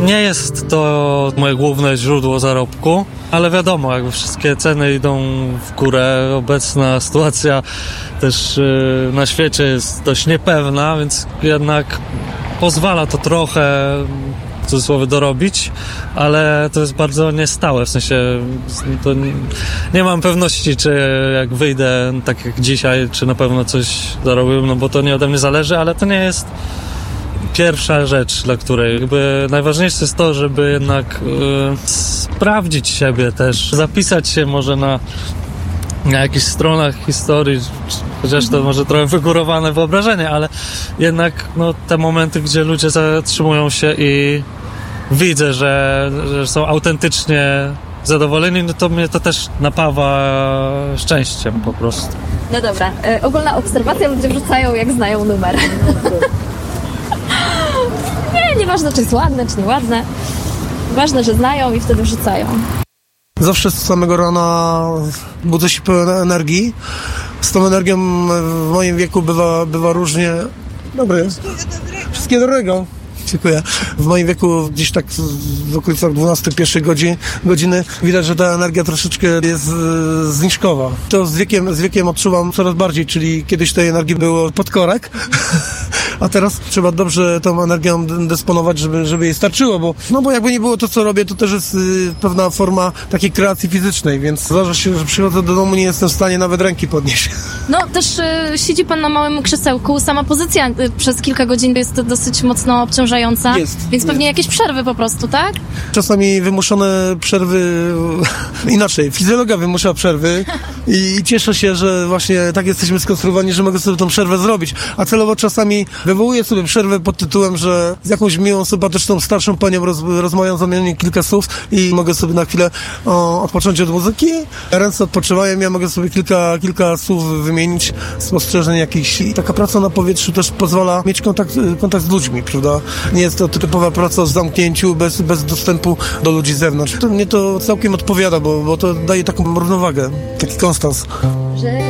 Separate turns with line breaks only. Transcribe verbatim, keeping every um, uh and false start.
Nie jest to moje główne źródło zarobku, ale wiadomo, jakby wszystkie ceny idą w górę. Obecna sytuacja też yy, na świecie jest dość niepewna, więc jednak pozwala to trochę, w cudzysłowie, dorobić, ale to jest bardzo niestałe, w sensie to nie, nie mam pewności, czy jak wyjdę tak jak dzisiaj, czy na pewno coś zarobię, no bo to nie ode mnie zależy, ale to nie jest pierwsza rzecz, dla której jakby najważniejsze jest to, żeby jednak yy, sprawdzić siebie też, zapisać się może na, na jakichś stronach historii, chociaż to może trochę wygórowane wyobrażenie, ale jednak no, te momenty, gdzie ludzie zatrzymują się i widzę, że, że są autentycznie zadowoleni, no to mnie to też napawa szczęściem po prostu.
No dobra, e, ogólna obserwacja, ludzie wrzucają jak znają numer. Nie, nieważne czy jest ładne, czy nieładne. Ważne, że znają i wtedy wrzucają.
Zawsze z samego rana budzę się pełen energii. Z tą energią w moim wieku bywa, bywa różnie. Dobry. Wszystkiego dobrego. Dziękuję. W moim wieku gdzieś tak w okolicach dwunastej pierwszej godziny, godziny widać, że ta energia troszeczkę jest e, zniżkowa. To z wiekiem, z wiekiem odczuwam coraz bardziej, czyli kiedyś tej energii było pod korek, a teraz trzeba dobrze tą energią dysponować, żeby, żeby jej starczyło, bo, no bo jakby nie było to, co robię, to też jest y, pewna forma takiej kreacji fizycznej, więc zdarza się, że przychodzę do domu, nie jestem w stanie nawet ręki podnieść.
No też y, siedzi pan na małym krzesełku, sama pozycja y, przez kilka godzin jest dosyć mocno obciążająca,
jest,
więc pewnie
jest.
jakieś przerwy po prostu, tak?
Czasami wymuszone przerwy, inaczej, fizjologia wymusza przerwy i, i cieszę się, że właśnie tak jesteśmy skonstruowani, że mogę sobie tą przerwę zrobić, a celowo czasami wywołuję sobie przerwę pod tytułem, że z jakąś miłą, sympatyczną, starszą panią roz, rozmawiam, zamienię kilka słów i mogę sobie na chwilę o, odpocząć od muzyki. Ręce odpoczywają, ja mogę sobie kilka, kilka słów wymienić, spostrzeżeń jakichś. I taka praca na powietrzu też pozwala mieć kontakt, kontakt z ludźmi, prawda? Nie jest to typowa praca w zamknięciu, bez, bez dostępu do ludzi z zewnątrz. To mnie to całkiem odpowiada, bo, bo to daje taką równowagę, taki konstans.
Że